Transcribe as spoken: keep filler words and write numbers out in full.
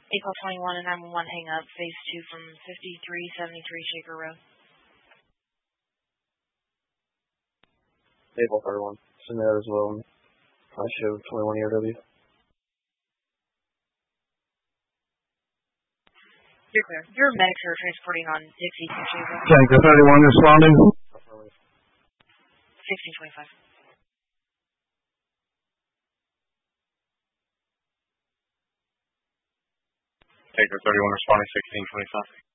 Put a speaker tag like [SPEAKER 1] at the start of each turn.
[SPEAKER 1] April twenty-one and nine one one hang up, phase two from fifty-three seventy-three Shaker Road.
[SPEAKER 2] April thirty-one, send that as well. I show twenty-one E R W.
[SPEAKER 1] You're clear. Your medics are transporting on Dixie to Shaker.
[SPEAKER 3] Tanker thirty-one responding.
[SPEAKER 1] sixteen twenty-five.
[SPEAKER 4] Tanker thirty-one responding, sixteen twenty-five.